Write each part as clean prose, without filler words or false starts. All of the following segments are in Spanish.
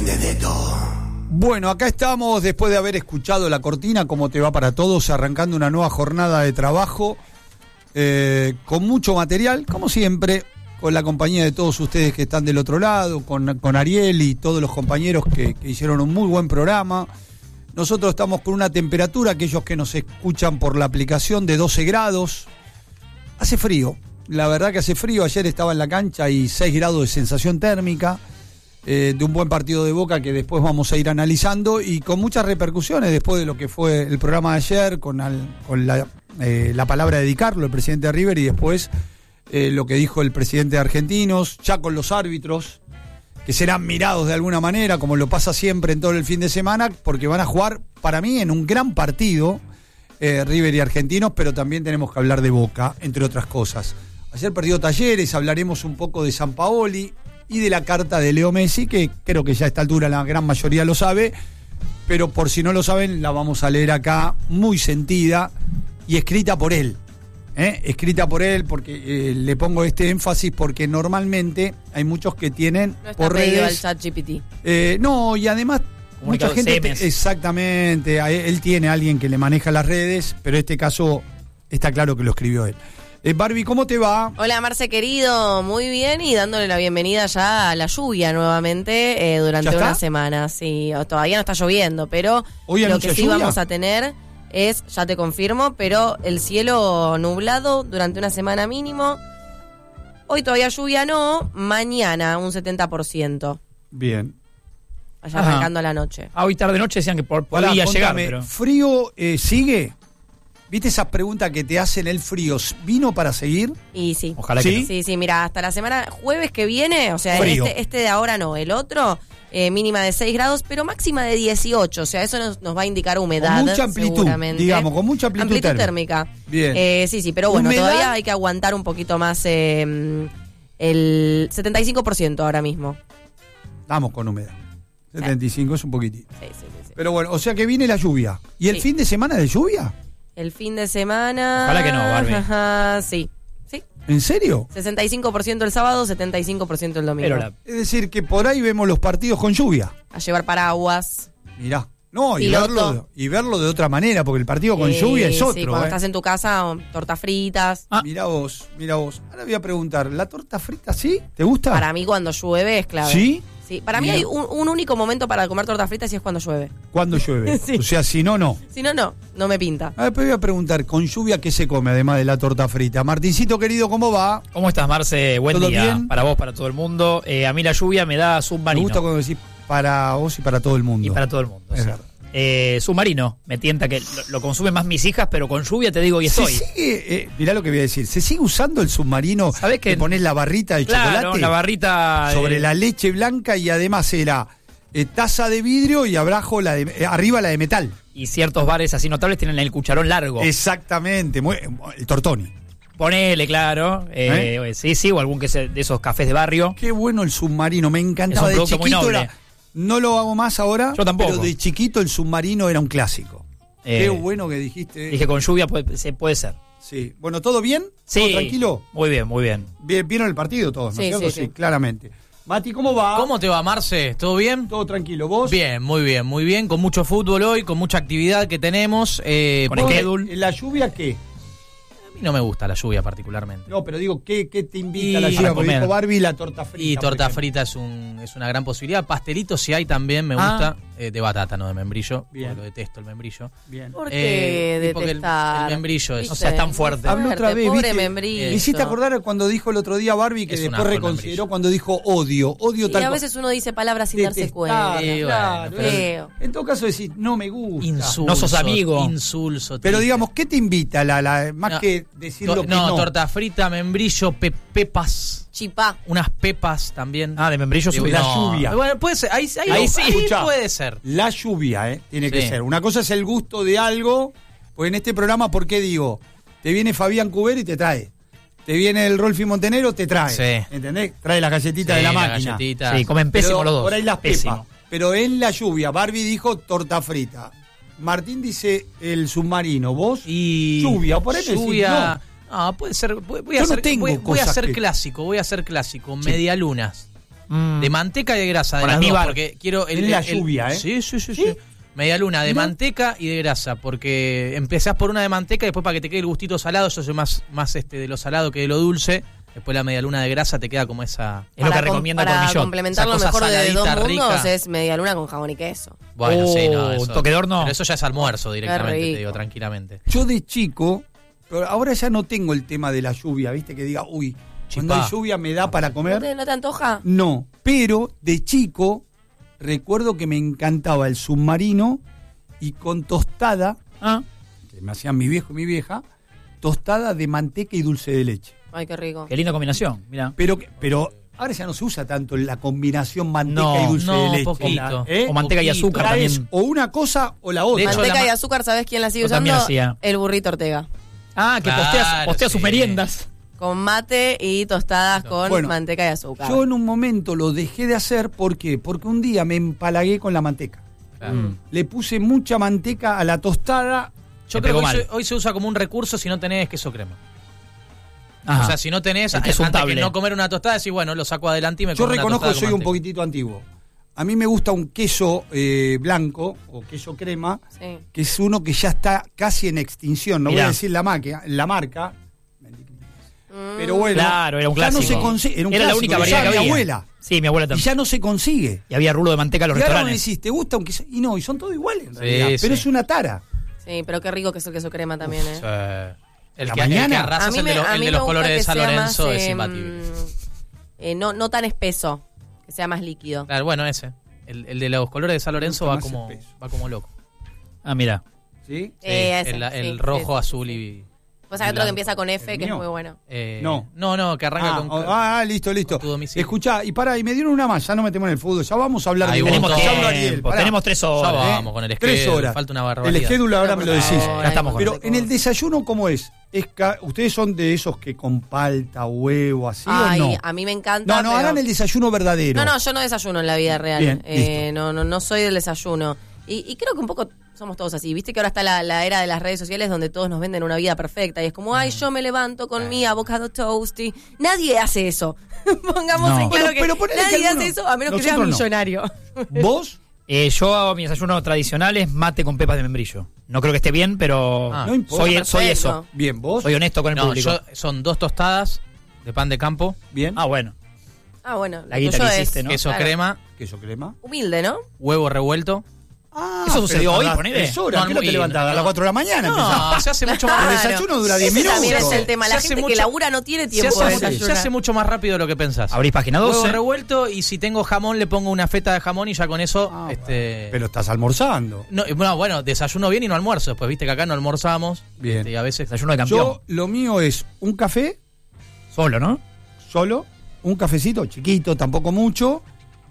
Benedetto. Bueno, acá estamos después de haber escuchado la cortina, como te va para todos, arrancando una nueva jornada de trabajo con mucho material, como siempre, con la compañía de todos ustedes que están del otro lado, con Ariel y todos los compañeros que hicieron un muy buen programa. Nosotros estamos con una temperatura, aquellos que nos escuchan por la aplicación, de 12 grados. Hace frío, la verdad que hace frío. Ayer estaba en la cancha y 6 grados de sensación térmica. De un buen partido de Boca que después vamos a ir analizando y con muchas repercusiones después de lo que fue el programa de ayer con la palabra de Di Carlo, el presidente de River, y después lo que dijo el presidente de Argentinos, ya con los árbitros que serán mirados de alguna manera, como lo pasa siempre en todo el fin de semana, porque van a jugar para mí en un gran partido River y Argentinos, pero también tenemos que hablar de Boca, entre otras cosas. Ayer perdió Talleres, hablaremos un poco de Sampaoli y de la carta de Leo Messi, que creo que ya a esta altura la gran mayoría lo sabe, pero por si no lo saben, la vamos a leer acá, muy sentida y escrita por él. Escrita por él, porque le pongo este énfasis, porque normalmente hay muchos que tienen no está por pedido redes... al ChatGPT. No, y además mucha gente... Exactamente, él tiene a alguien que le maneja las redes, pero en este caso está claro que lo escribió él. Barbie, ¿cómo te va? Hola, Marce querido, muy bien, y dándole la bienvenida ya a la lluvia nuevamente durante una semana. Sí, todavía no está lloviendo, pero ¿Hoy lo que sí lluvia? vamos a tener es, ya te confirmo, pero el cielo nublado durante una semana mínimo. Hoy todavía lluvia no, mañana un 70%. Bien. Allá arrancando la noche. Hoy tarde-noche decían que podía llegar, pero... ¿Frío sigue? ¿Viste esas preguntas que te hacen el frío? ¿Vino para seguir? Y sí. Ojalá que no. Sí, mira, hasta la semana jueves que viene, o sea, este de ahora no, el otro, mínima de 6 grados, pero máxima de 18, o sea, eso nos va a ir humedad. Con mucha amplitud, seguramente. digamos, con mucha amplitud térmica. Bien. Sí, pero bueno, ¿Humedad? todavía hay que aguantar un poquito más el 75% ahora mismo. Vamos con humedad. 75 es un poquitito. Sí. Pero bueno, o sea que viene la lluvia. ¿Y el fin de semana de lluvia? El fin de semana... Ojalá que no, Barbie. Ajá, sí. ¿En serio? 65% el sábado, 75% el domingo. Es decir, que por ahí vemos los partidos con lluvia. A llevar paraguas. Mirá. No, y verlo de otra manera, porque el partido con lluvia es otro. Sí, cuando estás en tu casa, tortas fritas. Mirá vos. Ahora voy a preguntar, ¿la torta frita sí? ¿Te gusta? Para mí cuando llueve es clave. ¿Sí? Sí, para mí hay un único momento para comer tortas fritas y es cuando llueve. ¿Cuándo llueve? Sí. O sea, si no, no. Si no, no me pinta. A ver, pero voy a preguntar, ¿con lluvia qué se come además de la torta frita? Martincito querido, ¿cómo va? ¿Cómo estás, Marce? Buen ¿Todo día bien? para vos, para todo el mundo. A mí la lluvia me da submarino. Me gusta cuando decís para vos y para todo el mundo. Y para todo el mundo, Es sí. verdad. Submarino, me tienta que lo consumen más mis hijas, pero con lluvia te digo y estoy. Se sigue, mirá lo que voy a decir, ¿se sigue usando el submarino? ¿Sabés que pones la barrita de chocolate? La barrita sobre la leche blanca, y además era taza de vidrio y abajo arriba la de metal. Y ciertos bares así notables tienen el cucharón largo. Exactamente, el Tortoni. Ponele, claro. Sí, o algún que sea de esos cafés de barrio. Qué bueno el submarino, me encantaba. Es un De producto muy chiquito noble. no lo hago más ahora. Yo tampoco. Pero de chiquito el submarino era un clásico. Qué bueno que dijiste. Dije con lluvia puede ser. Sí. Bueno, ¿todo bien? Sí. ¿Todo tranquilo? Muy bien. ¿Vieron el partido todos, no es cierto? Sí, claramente. Mati, ¿cómo va? ¿Cómo te va, Marce? ¿Todo bien? Todo tranquilo, ¿vos? Bien, muy bien. Con mucho fútbol hoy, con mucha actividad que tenemos. Con schedule. ¿La lluvia qué? A mí no me gusta la lluvia particularmente. No, pero digo, ¿qué te invita Y la lluvia? para Porque comer. dijo Barbie, la torta frita. Y torta por ejemplo. frita es una gran posibilidad. Pastelitos si hay también, me gusta. De batata, no de membrillo. Bien. Porque lo detesto el membrillo. Bien. ¿Por qué porque detestar? el membrillo ¿Viste? o sea, es tan fuerte. Habló otra vez, pobre ¿viste? membrillo. Me hiciste acordar cuando dijo el otro día Barbie, que Es un después asco el reconsideró membrillo. cuando dijo odio Y tal a cosa. veces uno dice palabras sin darse Detestar, cuenta. Sí, claro, bueno, feo. En todo caso decís, no me gusta. Insulso. No sos amigo. Insulso. Pero triste. digamos, ¿qué te invita? Más No. que decir lo que No, torta frita, membrillo, pepas. Chipá. Unas pepas también. De membrillo La lluvia. Bueno, puede ser. Ahí sí Escuchá, puede ser. La lluvia, tiene que Sí. ser. Una cosa es el gusto de algo, pues en este programa, ¿por qué digo? Te viene Fabián Cuber y te trae. Te viene el Rolfi Montenegro, te trae. Sí. ¿Entendés? Trae las galletitas de la máquina. Galletitas. Sí, comen pésimo Pero los dos. por ahí las Pésimo. pepas. Pero en la lluvia, Barbie dijo torta frita. Martín dice el submarino. ¿Vos? Y Lluvia, por ahí me decís, No, puede ser. Voy Yo a no ser, tengo voy a cosas ser que- clásico, Sí. medialunas. de manteca y de grasa. De Para las mí dos, va. porque quiero La lluvia, ¿eh? Sí. Media luna de manteca y de grasa, porque empezás por una de manteca y después para que te quede el gustito salado, yo soy más de lo salado que de lo dulce. Después la media luna de grasa te queda como esa... Es lo que recomienda Para Cornillot. complementar lo Esa mejor cosa de dos saladita, mundos rica. es media luna con jamón y queso. Bueno, sí, no, eso, toque de horno. pero eso ya es almuerzo directamente, rico. te digo, tranquilamente. Yo de chico, pero ahora ya no tengo el tema de la lluvia, ¿viste? Que diga, uy, cuando Chipá. hay lluvia me da para ¿No comer. te antoja? No, pero de chico recuerdo que me encantaba el submarino y con tostada, Ah, que me hacían mi viejo y mi vieja, tostada de manteca y dulce de leche. Ay, qué rico. qué linda combinación. Mira. Pero ahora ya no se usa tanto la combinación manteca No, y dulce no, de leche. poquito. O manteca y Poquito. azúcar Traes también. o una cosa o la otra. De hecho, Manteca la y ma- azúcar, ¿sabés quién la sigue Yo también usando? hacía. El burrito Ortega. Ah, que Claro, postea sus sí. meriendas. Con mate y tostadas con Bueno, manteca y azúcar. Yo en un momento lo dejé de hacer, ¿por qué? Porque un día me empalagué con la manteca. Claro. Le puse mucha manteca a la tostada. Yo Me creo pegó que mal. hoy se usa como un recurso si no tenés queso crema. Ajá. O sea, si no tenés, El queso antes untable. que no comer una tostada, decís, bueno, lo saco adelante y me Yo como una reconozco tostada que con soy un manteca. poquitito antiguo. A mí me gusta un queso blanco o queso crema, Sí. que es uno que ya está casi en extinción. No Mirá. voy a decir la marca. Pero bueno, Claro, era un ya no clásico. se consigue. Era un Era la clásico, única lo variedad que usaba había. mi abuela. Sí, mi abuela Y también. ya no se consigue. Y había rulo de manteca en los Y ahora me restaurantes. decís, ¿te gusta un queso? Y no, y son todos iguales en Sí, realidad. Pero sí. es una tara. Sí, pero qué rico que es el queso crema también, ¿eh? O sea, el La que, el que mañana. arrasa es el de, a el mí de me los gusta colores de que San sea Lorenzo, más, es imbatible. No tan espeso, que sea más líquido. Claro, bueno, ese. El de los colores de San Lorenzo Me va gusta como, más espeso. va como loco. Ah, mira. ¿Sí? Sí, Ese, el sí, rojo, sí, azul sí. y... Pues hay otro blanco. que empieza con F, ¿El que es mío? muy bueno. No, que arranca con... listo. con tu domicilio. Escuchá, y pará, y me dieron una más, ya no metemos en el fútbol, ya vamos a hablar Ahí de tenemos vos. Ya tiempo, habló Ariel, pará. tenemos 3 Ya horas. vamos con el 3 schedule, horas. falta una barbaridad. El schedule ahora me lo decís. Ya estamos con Pero eso. en el desayuno, ¿cómo es? ¿Ustedes son de esos que con palta, huevo, así Ay, o no? a mí me encanta. No, pero- hagan el desayuno verdadero. No, yo no desayuno en la vida real. Bien, No soy del desayuno. Y creo que un poco somos todos así. Viste que ahora está la era de las redes sociales donde todos nos venden una vida perfecta. Y es como, ay, yo me levanto con mi avocado toasty. Nadie hace eso. Pongamos No. en claro Bueno, pero que ponele nadie que alguno- hace eso a menos que seas nosotros no. millonario. ¿Vos? Yo hago mi desayuno tradicional es mate con pepas de membrillo. No creo que esté bien, pero Ah, no importa. soy Perfecto. eso. Bien, ¿vos? Soy honesto con el No, público. son 2 tostadas de pan de campo, Bien. Ah, bueno. Ah, bueno. La lo guita tuyo que es, hiciste, ¿no? queso claro, crema, Queso crema. humilde, ¿no? huevo revuelto. Ah, Eso sucedió pero hoy, tardás ponele. 3 horas. No, ¿A qué hora muy te bien, levantás? A las no. 4 de la mañana empezás. No, se hace mucho El más... desayuno dura 10 Ese minutos. también es el tema. La Se hace gente que mucho- labura no tiene Se tiempo de hace, se desayunar. hace mucho más rápido de lo que pensás. Abrís página Huevo 12. revuelto y si tengo jamón le pongo una feta de jamón y ya con eso... Ah, Pero Pero estás almorzando. bueno, desayuno bien y no almuerzo. Después viste que acá no almorzamos. Bien. Y a veces... Desayuno de campeón. Yo, lo mío es un café Solo, ¿no? solo, un cafecito chiquito, tampoco mucho,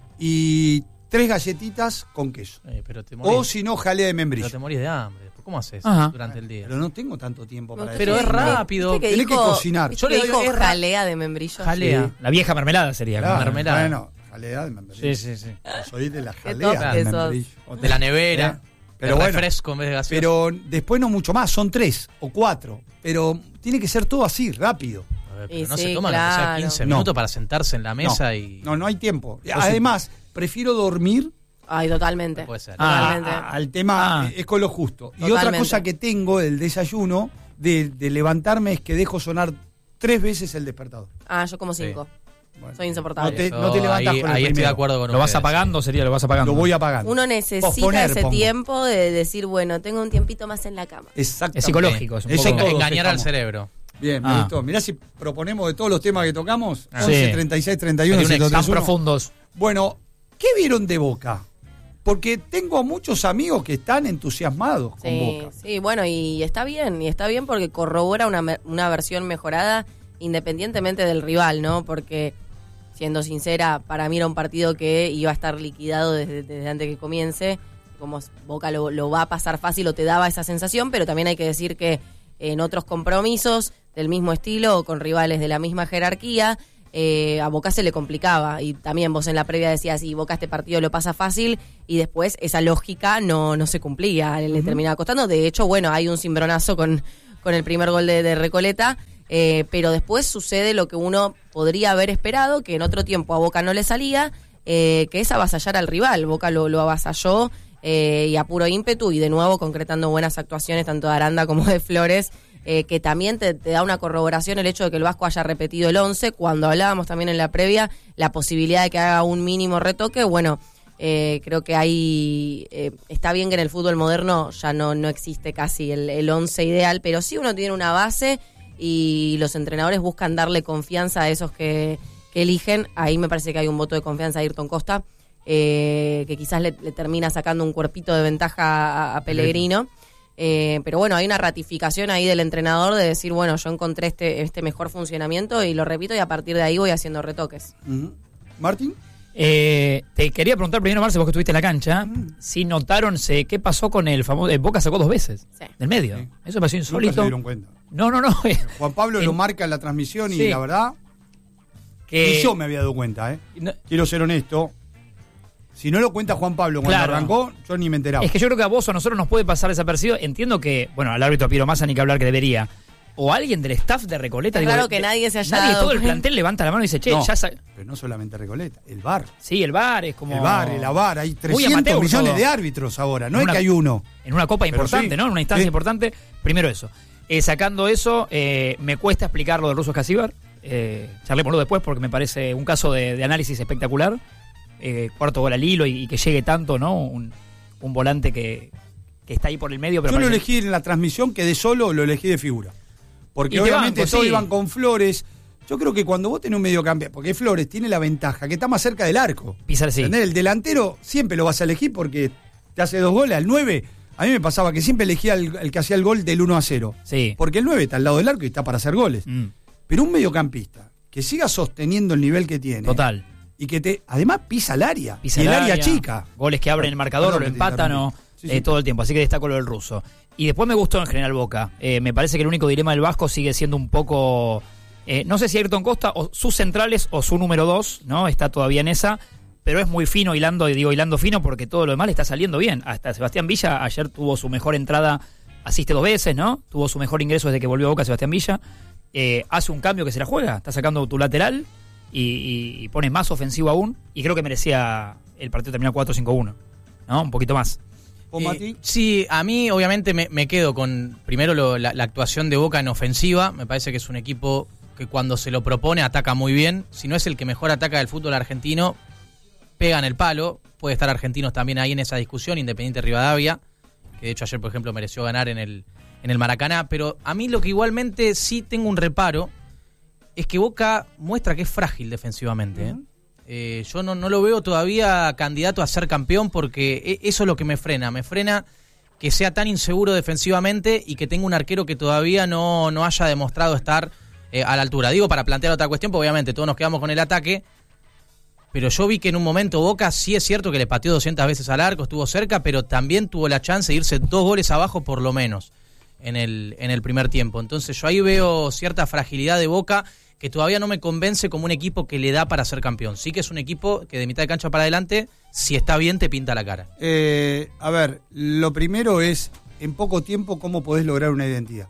y 3 galletitas con queso. pero te morís, O si no, jalea de pero membrillo. te morís de hambre. ¿Cómo haces Ajá. durante el día? Pero no tengo tanto tiempo para Pero eso. es rápido. ¿Viste Tenés que cocinar. ¿viste Yo que le digo, dijo es ra- jalea de membrillo? Jalea. Sí. La vieja mermelada sería. Claro, como- mermelada. Bueno, jalea de membrillo. sí. Soy de la Qué jalea top de que sos. membrillo. De la nevera. Pero de bueno, refresco en vez de gaseosa. pero después no mucho más, son 3 o 4. Pero tiene que ser todo así, rápido. A ver, Y pero no sí, se toman aunque sea claro. 15 No. minutos para sentarse en la mesa no, y... no hay tiempo. Además, prefiero dormir Ay, totalmente. Puede ser. Totalmente. al tema, Ah. es con lo justo. Y Totalmente. otra cosa que tengo del desayuno, de levantarme, es que dejo sonar 3 veces el despertador. Ah, yo como 5. Bueno, Soy insoportable. no te levantas ahí, con el ahí estoy de primero. acuerdo con Lo vas ustedes, apagando, sería, lo vas apagando. Lo voy apagando. Uno necesita Posponer, ese pongo. tiempo de decir, bueno, tengo un tiempito más en la cama. Exactamente. Es psicológico. Es un Eso poco- todos Engañar al estamos. cerebro. Bien, me Ah. gustó. Mirá si proponemos de todos los temas que tocamos, Ah. 11, Sí. 36, 31, Sería un Tan 131. profundos. Bueno, ¿qué vieron de Boca? Porque tengo muchos amigos que están entusiasmados con Sí, Boca. sí, bueno, y está bien porque corrobora una versión mejorada independientemente del rival, ¿no? Porque, siendo sincera, para mí era un partido que iba a estar liquidado desde antes que comience. Como Boca lo va a pasar fácil o te daba esa sensación, pero también hay que decir que en otros compromisos del mismo estilo o con rivales de la misma jerarquía, a Boca se le complicaba. Y también vos en la previa decías, y Boca este partido lo pasa fácil, y después esa lógica no se cumplía, le terminaba costando. De hecho, bueno, hay un cimbronazo con el primer gol de Recoleta, pero después sucede lo que uno podría haber esperado, que en otro tiempo a Boca no le salía, que es avasallar al rival. Boca lo avasalló y a puro ímpetu, y de nuevo concretando buenas actuaciones tanto de Aranda como de Flores, que también te da una corroboración el hecho de que el Vasco haya repetido el 11. Cuando hablábamos también en la previa, la posibilidad de que haga un mínimo retoque, bueno, creo que ahí está bien que en el fútbol moderno ya no existe casi el 11 ideal, pero sí uno tiene una base y los entrenadores buscan darle confianza a esos que eligen. Ahí me parece que hay un voto de confianza a Ayrton Costa, que quizás le termina sacando un cuerpito de ventaja a Pellegrino. Pero bueno, hay una ratificación ahí del entrenador de decir, bueno, yo encontré este mejor funcionamiento y lo repito, y a partir de ahí voy haciendo retoques. ¿Martín? Te quería preguntar primero, Marce, vos que estuviste en la cancha, si notaron qué pasó con el famoso... Boca sacó 2 veces del medio. Sí. Eso me pareció insólito. Nunca se dieron cuenta. No. Juan Pablo lo marca en la transmisión y la verdad que ni yo me había dado cuenta. Quiero ser honesto. Si no lo cuenta Juan Pablo cuando arrancó, yo ni me enteraba. Es que yo creo que a vos o a nosotros nos puede pasar desapercibido. Entiendo que, bueno, al árbitro Piero Massa ni que hablar que debería. O alguien del staff de Recoleta. Claro que nadie se haya dado. Todo el plantel levanta la mano y dice, che, ya pero no solamente Recoleta, el VAR. Sí, el VAR es como... El VAR, hay 300 millones de árbitros ahora, no es que hay uno. En una copa importante, ¿no? En una instancia importante. Primero eso. Sacando eso, me cuesta explicar lo del ruso Escasíbar. Charlémoslo después porque me parece un caso de análisis espectacular. Cuarto gol al hilo y que llegue tanto, ¿no? Un volante que está ahí por el medio. Pero yo lo elegí en la transmisión, quedé solo, lo elegí de figura. Porque obviamente todos iban con Flores. Yo creo que cuando vos tenés un mediocampista, porque Flores tiene la ventaja que está más cerca del arco. Pizar, sí. ¿Entendés? El delantero siempre lo vas a elegir porque te hace 2 goles. Al 9, a mí me pasaba que siempre elegía el que hacía el gol del 1-0. Sí. Porque el 9 está al lado del arco y está para hacer goles. Pero un mediocampista que siga sosteniendo el nivel que tiene. Total. Y que además pisa el área. Y el área chica. Goles que abren el marcador, lo empatan todo el tiempo. Así que destaco lo del ruso. Y después me gustó en general Boca. Me parece que el único dilema del Vasco sigue siendo un poco... no sé si Ayrton Costa o sus centrales o su número 2, ¿no? Está todavía en esa. Pero es muy fino hilando, y digo hilando fino porque todo lo demás le está saliendo bien. Hasta Sebastián Villa ayer tuvo su mejor entrada, asiste 2 veces, ¿no? Tuvo su mejor ingreso desde que volvió a Boca Sebastián Villa. Hace un cambio que se la juega. Está sacando tu lateral y pone más ofensivo aún. Y creo que merecía el partido terminar 4-5-1, ¿no? Un poquito más. Sí, a mí obviamente me quedo con primero la actuación de Boca en ofensiva. Me parece que es un equipo que cuando se lo propone ataca muy bien. Si no es el que mejor ataca del fútbol argentino, pega en el palo. Puede estar Argentinos también ahí en esa discusión, Independiente Rivadavia, que de hecho ayer por ejemplo mereció ganar en el Maracaná. Pero a mí lo que igualmente sí tengo un reparo es que Boca muestra que es frágil defensivamente. Yo no lo veo todavía candidato a ser campeón porque eso es lo que me frena. Me frena que sea tan inseguro defensivamente y que tenga un arquero que todavía no haya demostrado estar a la altura. Digo, para plantear otra cuestión, porque obviamente todos nos quedamos con el ataque, pero yo vi que en un momento Boca sí es cierto que le pateó 200 veces al arco, estuvo cerca, pero también tuvo la chance de irse 2 goles abajo por lo menos en el primer tiempo. Entonces yo ahí veo cierta fragilidad de Boca que todavía no me convence como un equipo que le da para ser campeón. Sí que es un equipo que de mitad de cancha para adelante, si está bien, te pinta la cara. A ver, lo primero es, en poco tiempo, cómo podés lograr una identidad.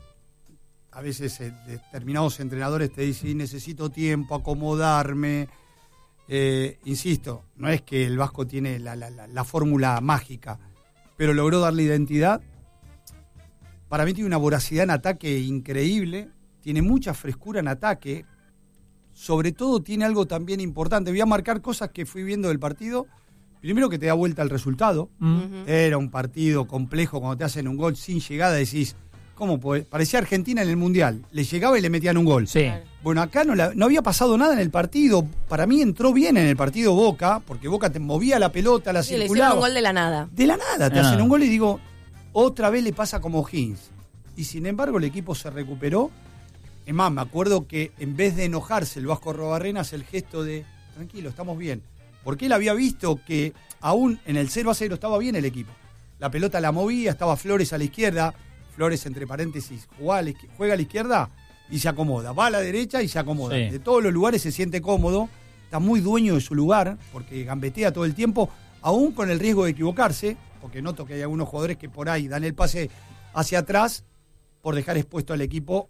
A veces determinados entrenadores te dicen, necesito tiempo, acomodarme. Insisto, no es que el Vasco tiene la fórmula mágica, pero logró darle identidad. Para mí tiene una voracidad en ataque increíble. Tiene mucha frescura en ataque, sobre todo tiene algo también importante. Voy a marcar cosas que fui viendo del partido. Primero que te da vuelta el resultado. Era un partido complejo, cuando te hacen un gol sin llegada decís, ¿cómo puede? Parecía Argentina en el Mundial, le llegaba y le metían un gol. Sí. Bueno, acá no había pasado nada en el partido. Para mí entró bien en el partido Boca, porque Boca te movía la pelota, la circulaba. Le hicieron un gol de la nada. De la nada, te hacen un gol y digo, otra vez le pasa como Higgins. Y sin embargo el equipo se recuperó. Es más, me acuerdo que en vez de enojarse el Vasco Arrobarrena hace el gesto de, tranquilo, estamos bien. Porque él había visto que aún en el 0-0 estaba bien el equipo. La pelota la movía, estaba Flores a la izquierda. Flores, entre paréntesis, juega a la izquierda y se acomoda. Va a la derecha y se acomoda. Sí. De todos los lugares se siente cómodo. Está muy dueño de su lugar porque gambetea todo el tiempo, aún con el riesgo de equivocarse, porque noto que hay algunos jugadores que por ahí dan el pase hacia atrás por dejar expuesto al equipo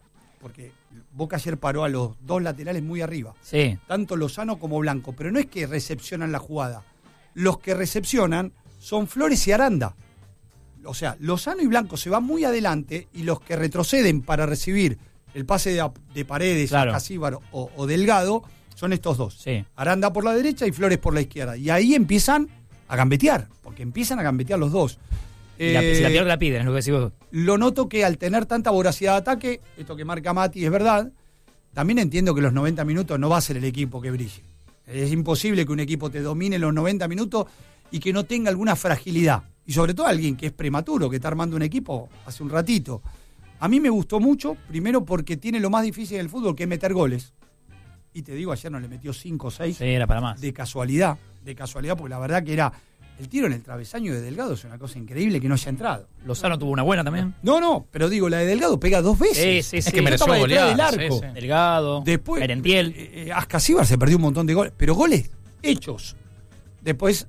porque Boca ayer paró a los dos laterales muy arriba. Sí. Tanto Lozano como Blanco. Pero no es que recepcionan la jugada. Los que recepcionan son Flores y Aranda. O sea, Lozano y Blanco se van muy adelante y los que retroceden para recibir el pase de Paredes, claro, Casíbar o Delgado son estos dos. Sí. Aranda por la derecha y Flores por la izquierda. Y ahí empiezan a gambetear, porque empiezan a gambetear los dos. Si la pierde, la piden, es lo que decís vos. Lo noto que al tener tanta voracidad de ataque, esto que marca Mati es verdad, también entiendo que los 90 minutos no va a ser el equipo que brille. Es imposible que un equipo te domine los 90 minutos y que no tenga alguna fragilidad. Y sobre todo alguien que es prematuro, que está armando un equipo hace un ratito. A mí me gustó mucho, primero porque tiene lo más difícil del fútbol, que es meter goles. Y te digo, ayer no le metió 5 o 6. Sí, era para más. De casualidad, porque la verdad que era el tiro en el travesaño de Delgado, es una cosa increíble que no haya entrado. Lozano tuvo una buena también. No, pero digo, la de Delgado pega 2 veces. Sí, es que mereció goleada. Del arco. Sí. Delgado, Después, Merentiel. Ascasíbar se perdió un montón de goles, pero goles hechos. Después,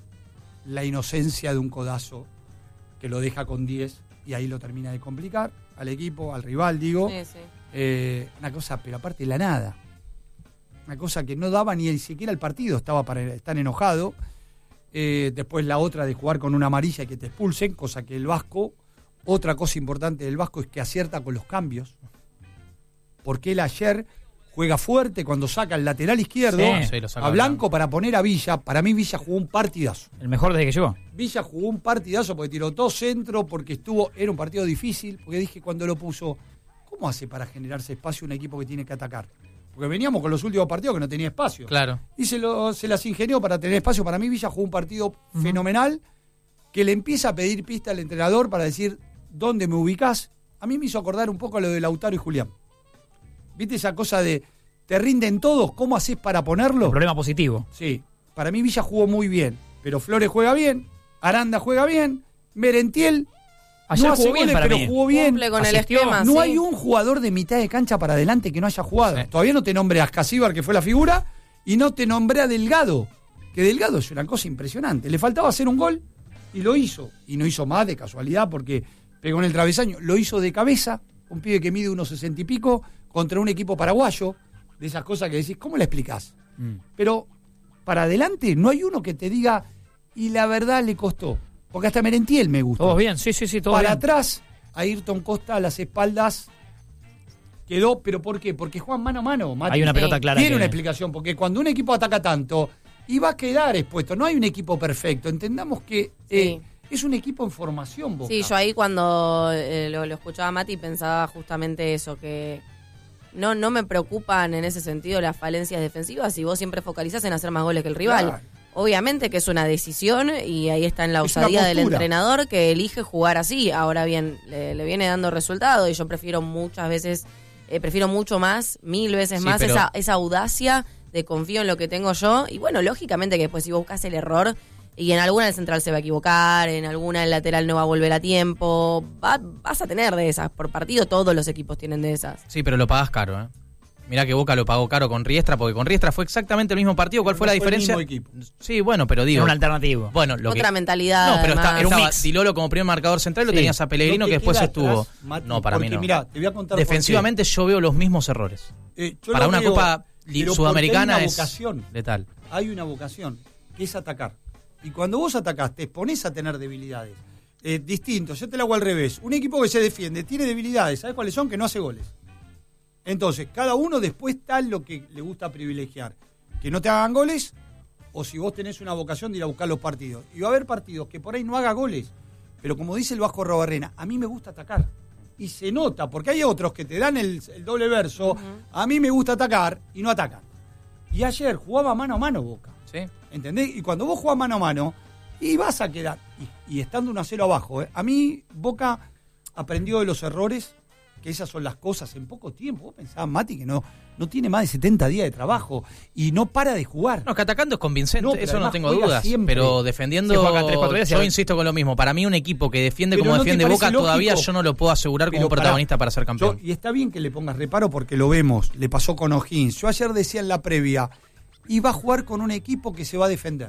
la inocencia de un codazo que lo deja con 10 y ahí lo termina de complicar al equipo, al rival, digo. Sí. Una cosa, pero aparte la nada. Una cosa que no daba ni siquiera el partido, estaba para estar enojado. Después la otra de jugar con una amarilla y que te expulsen, cosa que el Vasco, otra cosa importante del Vasco es que acierta con los cambios. Porque él ayer juega fuerte cuando saca el lateral izquierdo a Blanco para poner a Villa. Para mí Villa jugó un partidazo. El mejor desde que llegó. Villa jugó un partidazo porque tiró todo centro, porque era un partido difícil, porque dije cuando lo puso, ¿cómo hace para generarse espacio un equipo que tiene que atacar? Porque veníamos con los últimos partidos que no tenía espacio. Claro. Y se las ingenió para tener espacio. Para mí Villa jugó un partido fenomenal, que le empieza a pedir pista al entrenador para decir, ¿dónde me ubicás? A mí me hizo acordar un poco a lo de Lautaro y Julián. ¿Viste esa cosa de, te rinden todos, ¿cómo haces para ponerlo? El problema positivo. Sí, para mí Villa jugó muy bien, pero Flores juega bien, Aranda juega bien, Merentiel ayer no hace jugó bien goles, para pero mí. jugó bien. Cumple con el Asistió. esquema. No sí. hay un jugador de mitad de cancha para adelante que no haya jugado. Sí. Todavía no te nombré a Ascasíbar, que fue la figura, y no te nombré a Delgado, que Delgado es una cosa impresionante. Le faltaba hacer un gol y lo hizo. Y no hizo más de casualidad porque pegó en el travesaño. Lo hizo de cabeza, un pibe que mide unos 60 y pico, contra un equipo paraguayo. De esas cosas que decís, ¿cómo le explicás? Pero para adelante no hay uno que te diga, y la verdad le costó. Porque hasta Merentiel me gusta. Todos bien, sí, todo Para bien. atrás, Ayrton Costa a las espaldas quedó, ¿pero por qué? Porque juegan mano a mano, Mati. Hay una pelota clara. Tiene que- una explicación, porque cuando un equipo ataca tanto, y va a quedar expuesto, no hay un equipo perfecto, entendamos que Sí. es un equipo en formación, Boca. Sí, yo ahí cuando lo escuchaba a Mati pensaba justamente eso, que no me preocupan en ese sentido las falencias defensivas si vos siempre focalizás en hacer más goles que el rival. Claro. Obviamente que es una decisión y ahí está en la Es una osadía del postura. entrenador que elige jugar así. Ahora bien, le viene dando resultado y yo prefiero muchas veces, prefiero mucho más, 1000 veces Sí, más pero- esa audacia de confío en lo que tengo yo. Y bueno, lógicamente que después si vos buscas el error y en alguna el central se va a equivocar, en alguna el lateral no va a volver a tiempo, vas a tener de esas. Por partido todos los equipos tienen de esas. Sí, pero lo pagás caro, ¿eh? Mirá que Boca lo pagó caro con Riestra, porque con Riestra fue exactamente el mismo partido. ¿Cuál fue la No fue el diferencia? mismo equipo. Sí, bueno, pero digo... Era un alternativo. Bueno, lo Otra que... mentalidad. No, pero además. estaba mix. Dilolo como primer marcador central y lo Sí. tenías a Pellegrino, No te que después queda estuvo... atrás, Mati, No, para mí porque no. Mirá, te voy a contar Defensivamente yo veo los mismos errores. por qué. Yo Para lo una veo, Copa pero Sudamericana porque hay es una vocación. letal. Hay una vocación, que es atacar. Y cuando vos atacás, te exponés a tener debilidades. Distinto, yo te lo hago al revés. Un equipo que se defiende tiene debilidades, ¿sabes cuáles son? Que no hace goles. Entonces, cada uno después está en lo que le gusta privilegiar. Que no te hagan goles, o si vos tenés una vocación de ir a buscar los partidos. Y va a haber partidos que por ahí no haga goles, pero como dice el Vasco Robarrena, a mí me gusta atacar. Y se nota, porque hay otros que te dan el doble verso, a mí me gusta atacar, y no atacan. Y ayer jugaba mano a mano Boca. ¿Sí? ¿Entendés? Y cuando vos jugás mano a mano, y vas a quedar, y estando 1-0 abajo, a mí Boca aprendió de los errores, que esas son las cosas en poco tiempo. Vos pensabas, Mati, que no tiene más de 70 días de trabajo y no para de jugar. No, que atacando es convincente, No, pero eso no además tengo juega dudas. siempre. Pero defendiendo, Se juega cada 3-4 días y yo ahora- insisto con lo mismo. Para mí un equipo que defiende Pero como ¿no te defiende parece Boca todavía lógico? yo no lo puedo asegurar como Pero un protagonista pará, para ser campeón. Y está bien que le pongas reparo porque lo vemos, le pasó con O'Higgins. Yo ayer decía en la previa, y va a jugar con un equipo que se va a defender.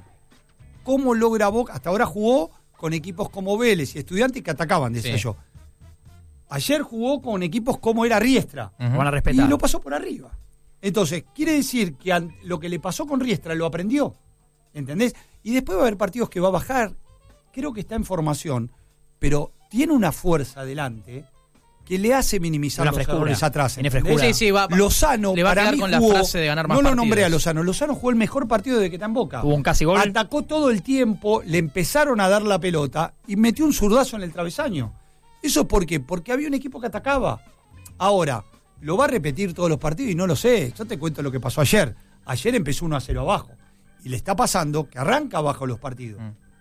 ¿Cómo logra Boca? Hasta ahora jugó con equipos como Vélez y Estudiantes que atacaban, decía Sí. yo. Ayer jugó con equipos como era Riestra. Van a respetar. Y lo pasó por arriba. Entonces, quiere decir que lo que le pasó con Riestra lo aprendió. ¿Entendés? Y después va a haber partidos que va a bajar. Creo que está en formación, pero tiene una fuerza adelante que le hace minimizar los errores atrás. Tiene frescura. Sí, Lozano, le va a para quedar mí con jugó, la frase de ganar más no lo partidos. nombré a Lozano. Lozano jugó el mejor partido desde que está en Boca. Tuvo un casi gol. Atacó todo el tiempo, le empezaron a dar la pelota y metió un zurdazo en el travesaño. ¿Eso por qué? Porque había un equipo que atacaba. Ahora, ¿lo va a repetir todos los partidos? Y no lo sé. Yo te cuento lo que pasó ayer. Ayer empezó 1-0 abajo. Y le está pasando que arranca abajo los partidos.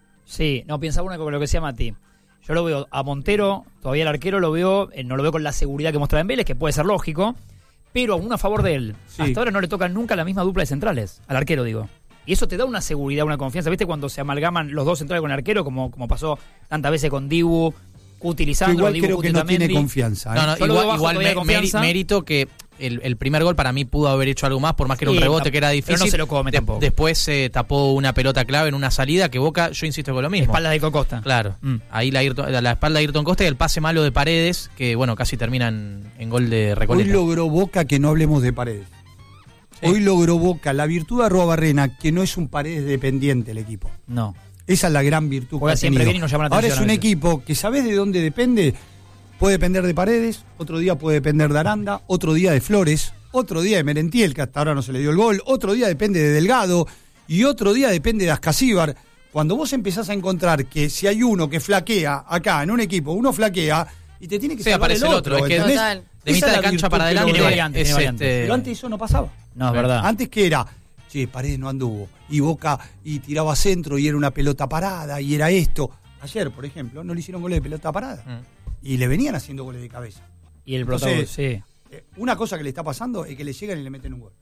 Sí, no, pensaba una con lo que decía Mati. Yo lo veo a Montero, todavía el arquero lo veo, no lo veo con la seguridad que mostraba en Vélez, que puede ser lógico, pero aún a favor de él. Sí. Hasta ahora no le tocan nunca la misma dupla de centrales, al arquero digo. Y eso te da una seguridad, una confianza. ¿Viste cuando se amalgaman los dos centrales con el arquero, como pasó tantas veces con Dibu, utilizando Igual Dibu, creo que no tiene confianza. ¿eh? No, Yo lo veo bajo igual todavía de confianza. mérito que el primer gol para mí pudo haber hecho algo más, por más que era un rebote que era difícil. Pero no se lo come tampoco. Después se tapó una pelota clave en una salida que Boca, yo insisto con lo mismo. Espaldas de Cocosta. Claro, ahí la espalda de Ayrton Costa y el pase malo de Paredes, que bueno, casi termina en gol de Recoleta. Hoy logró Boca que no hablemos de Paredes. Sí. Hoy logró Boca la virtud de Arruabarrena, que no es un Paredes dependiente el equipo. No. Esa es la gran virtud Juega que ha siempre tenido. bien y nos llama la Ahora atención es un a veces. equipo que ¿sabés de dónde depende? Puede depender de Paredes, otro día puede depender de Aranda, otro día de Flores, otro día de Merentiel, que hasta ahora no se le dio el gol, otro día depende de Delgado y otro día depende de Ascasíbar. Cuando vos empezás a encontrar que si hay uno que flaquea acá en un equipo, uno flaquea y te tiene que salvar aparece el otro. Es que ¿entendés? Total. de Esa mitad es de la cancha virtud para que adelante logró. Tiene variantes, es tiene variantes. Pero antes eso no pasaba. No, es verdad. Antes que era, che, Paredes no anduvo, y Boca y tiraba centro y era una pelota parada y era esto. Ayer, por ejemplo, no le hicieron goles de pelota parada. Y le venían haciendo goles de cabeza. Y el Entonces, protagonista, sí. Una cosa que le está pasando es que le llegan y le meten un gol.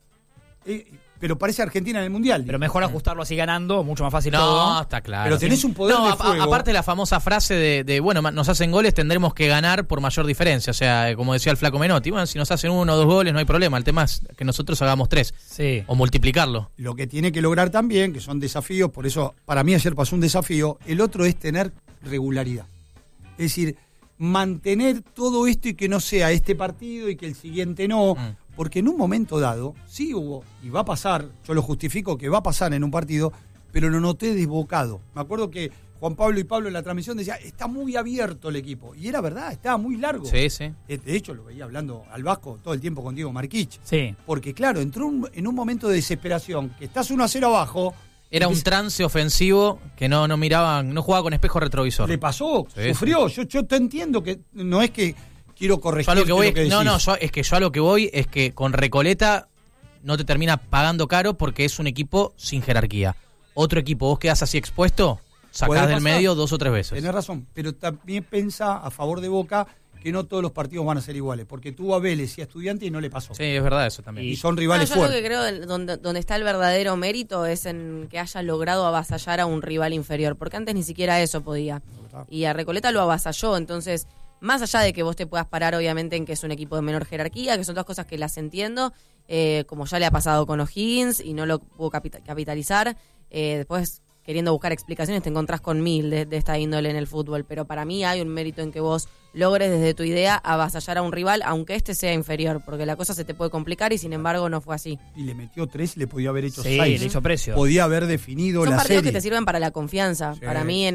Pero parece Argentina en el Mundial. Pero mejor ajustarlo así ganando, mucho más fácil No, todo. está claro. Pero tenés un poder de fuego. Aparte la famosa frase de bueno, nos hacen goles, tendremos que ganar por mayor diferencia. O sea, como decía el flaco Menotti, bueno, si nos hacen 1 o 2 goles no hay problema. El tema es que nosotros hagamos 3. Sí. O multiplicarlo. Lo que tiene que lograr también, que son desafíos, por eso para mí ayer pasó un desafío, el otro es tener regularidad. Es decir, mantener todo esto y que no sea este partido y que el siguiente no, porque en un momento dado, sí hubo, y va a pasar, yo lo justifico que va a pasar en un partido, pero lo noté desbocado. Me acuerdo que Juan Pablo y Pablo en la transmisión decían, está muy abierto el equipo, y era verdad, estaba muy largo. Sí, sí. De hecho, lo veía hablando al Vasco todo el tiempo con Diego Marquich. Sí. Porque claro, entró en un momento de desesperación, que estás 1-0 abajo. Era un trance ofensivo que no miraban, no jugaba con espejo retrovisor. Le pasó, Sí, sufrió. Yo te entiendo que no es que quiero corregir Yo a lo que voy, lo que decís. yo a lo que voy es que con Recoleta no te termina pagando caro porque es un equipo sin jerarquía. Otro equipo, vos quedás así expuesto, Puede sacás del pasar. medio 2 o 3 veces. Tenés razón, pero también pensá a favor de Boca que no todos los partidos van a ser iguales, porque tuvo a Vélez y a Estudiantes y no le pasó. Sí, es verdad eso también. Y son rivales yo lo fuertes. que creo donde está el verdadero mérito es en que haya logrado avasallar a un rival inferior, porque antes ni siquiera eso podía. Y a Recoleta lo avasalló, entonces, más allá de que vos te puedas parar obviamente en que es un equipo de menor jerarquía, que son dos cosas que las entiendo, como ya le ha pasado con O'Higgins y no lo pudo capitalizar, después queriendo buscar explicaciones te encontrás con 1000 de esta índole en el fútbol, pero para mí hay un mérito en que vos logres desde tu idea avasallar a un rival, aunque este sea inferior, porque la cosa se te puede complicar y sin embargo no fue así. Y le metió 3 y le podía haber hecho Sí, 6. le hizo precio. Podía haber definido Son la partidos serie. que te sirven para la confianza. Sí. Para mí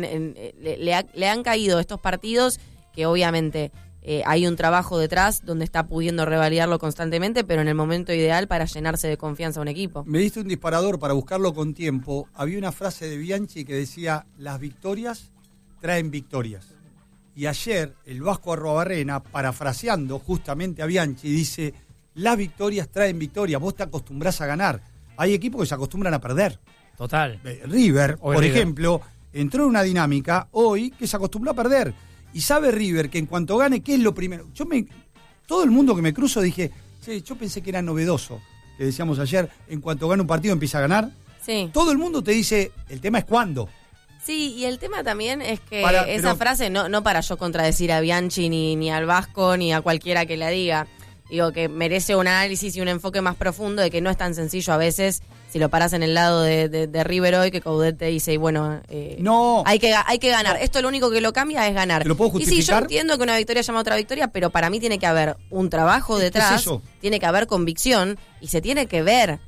le han caído estos partidos que obviamente hay un trabajo detrás donde está pudiendo revalidarlo constantemente, pero en el momento ideal para llenarse de confianza a un equipo. Me diste un disparador para buscarlo con tiempo. Había una frase de Bianchi que decía, las victorias traen victorias. Y ayer el Vasco Arruabarrena, parafraseando justamente a Bianchi, dice, las victorias traen victorias, vos te acostumbrás a ganar. Hay equipos que se acostumbran a perder. Total. River, Hoy por River. ejemplo, entró en una dinámica hoy que se acostumbró a perder. Y sabe River que en cuanto gane, ¿qué es lo primero? Todo el mundo que me cruzo dije, che, yo pensé que era novedoso, que decíamos ayer, en cuanto gane un partido empieza a ganar. Sí. Todo el mundo te dice, el tema es cuándo. Sí, y el tema también es que Pero- frase, no para yo contradecir a Bianchi ni al Vasco ni a cualquiera que la diga, digo que merece un análisis y un enfoque más profundo, de que no es tan sencillo a veces, si lo paras en el lado de River hoy, que Coudet te dice, y bueno, no, hay que ganar. Esto lo único que lo cambia es ganar. ¿Te lo puedo justificar? Y sí, yo entiendo que una victoria llama a otra victoria, pero para mí tiene que haber un trabajo detrás, tiene que haber convicción, y se tiene que ver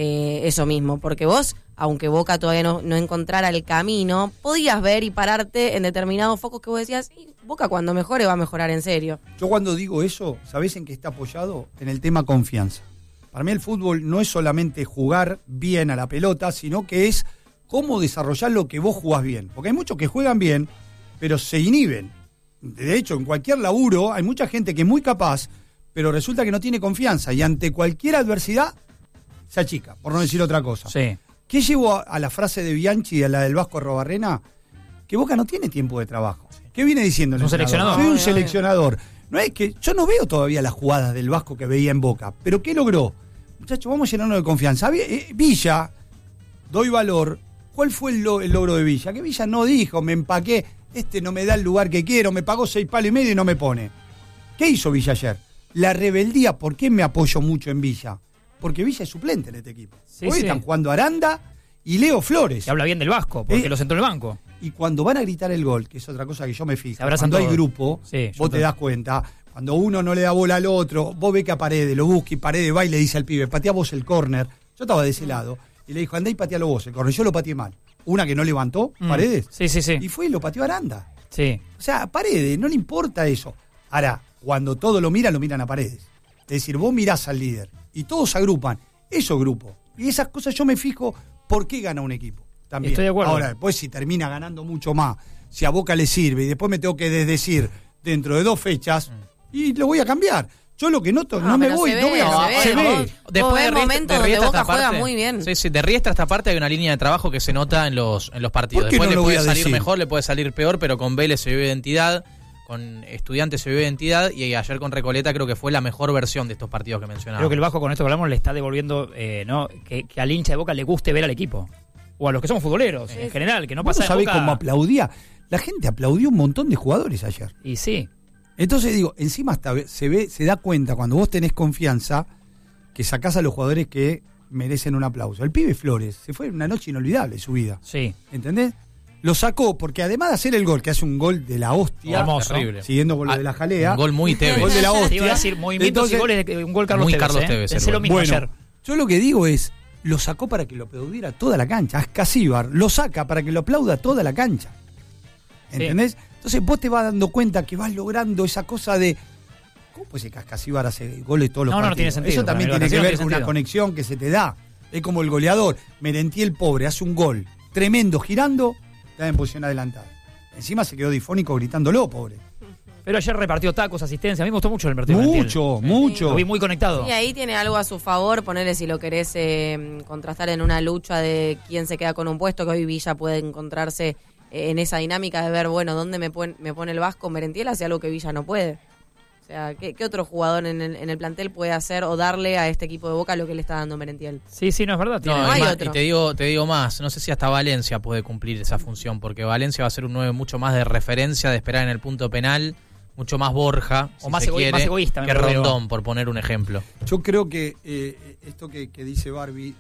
eso mismo, porque vos, aunque Boca todavía no encontrara el camino, podías ver y pararte en determinados focos que vos decías, Boca cuando mejore va a mejorar en serio. Yo cuando digo eso, ¿sabés en qué está apoyado? En el tema confianza. Para mí el fútbol no es solamente jugar bien a la pelota, sino que es cómo desarrollar lo que vos jugás bien. Porque hay muchos que juegan bien, pero se inhiben. De hecho, en cualquier laburo hay mucha gente que es muy capaz, pero resulta que no tiene confianza y ante cualquier adversidad se achica, por no decir otra cosa. Sí. ¿Qué llevó a la frase de Bianchi y a la del Vasco Arrobarrena? Que Boca no tiene tiempo de trabajo. ¿Qué viene diciendo? ¿Un seleccionador? Soy un seleccionador. No es que yo no veo todavía las jugadas del Vasco que veía en Boca, pero ¿qué logró? Muchachos, vamos a llenarnos de confianza. Villa, doy valor. ¿Cuál fue el logro de Villa? Que Villa no dijo, me empaqué, no me da el lugar que quiero, me pagó 6 palos y medio y no me pone. ¿Qué hizo Villa ayer? La rebeldía. ¿Por qué me apoyo mucho en Villa? Porque Villa es suplente en este equipo. Hoy están jugando Aranda y Leo Flores. Y habla bien del Vasco, porque lo sentó en el banco. Y cuando van a gritar el gol, que es otra cosa que yo me fijo, cuando hay grupo, vos te das cuenta, cuando uno no le da bola al otro, vos ves que a Paredes lo busca y Paredes va y le dice al pibe, patea vos el córner. Yo estaba de ese lado y le dijo, andá y patealo vos el córner. Yo lo pateé mal. Una que no levantó, Paredes. Sí. Y fue y lo pateó Aranda. Sí. O sea, a Paredes no le importa eso. Ahora, cuando todos lo miran a Paredes. Es decir, vos mirás al líder y todos se agrupan. Eso grupo. Y esas cosas yo me fijo por qué gana un equipo. También. Estoy de acuerdo. Ahora, después si termina ganando mucho más, si a Boca le sirve y después me tengo que desdecir dentro de 2 fechas, y lo voy a cambiar. Yo lo que noto, no me voy, se no voy a... Se ve. Después de momentos donde Boca juega muy bien. Sí, de Riestra esta parte hay una línea de trabajo que se nota en los partidos. ¿Por qué Después no le lo voy puede a salir decir? mejor, le puede salir peor, pero con Vélez se vio identidad, con Estudiantes se vio identidad, y ayer con Recoleta creo que fue la mejor versión de estos partidos que mencionaba. Creo que el Vasco, con esto que hablamos, le está devolviendo que al hincha de Boca le guste ver al equipo. O a los que somos futboleros, en general, que no pasa. ¿Vos sabés cómo aplaudía? La gente aplaudió un montón de jugadores ayer. Y sí. Entonces digo, encima hasta se da cuenta cuando vos tenés confianza que sacás a los jugadores que merecen un aplauso. El pibe Flores se fue en una noche inolvidable su vida. Sí. ¿Entendés? Lo sacó porque además de hacer el gol, que hace un gol de la hostia, hermoso, siguiendo con lo de la jalea. Un gol muy Tevez. Gol de la hostia. Te iba a decir movimientos y goles de un gol Carlos muy Tevez. Carlos Tevez. Pensé lo mismo ayer. Yo lo que digo es, lo sacó para que lo aplaudiera toda la cancha. Ascasíbar lo saca para que lo aplauda toda la cancha. ¿Entendés? Sí. Entonces vos te vas dando cuenta que vas logrando esa cosa de... ¿Cómo puede ser que Ascasíbar hace goles todos los partidos? No tiene sentido. Eso también tiene que ver con una conexión que se te da. Es como el goleador. Merentiel, pobre, hace un gol tremendo girando, está en posición adelantada. Encima se quedó difónico gritándolo, pobre. Pero ayer repartió tacos, asistencia. A mí me gustó mucho el partido. Mucho. Lo vi muy conectado. Y ahí tiene algo a su favor, ponerle si lo querés contrastar en una lucha de quién se queda con un puesto, que hoy Villa puede encontrarse en esa dinámica de ver, bueno, ¿dónde me pone el Vasco? Merentiel hace algo que Villa no puede. O sea, ¿qué otro jugador en el plantel puede hacer o darle a este equipo de Boca lo que le está dando Merentiel? Sí, no es verdad. No hay otro. Y te digo más, no sé si hasta Valencia puede cumplir esa función, porque Valencia va a ser un 9 mucho más de referencia, de esperar en el punto penal, mucho más Borja, o más egoísta, que Rondón, por poner un ejemplo. Yo creo que esto que dice Barbie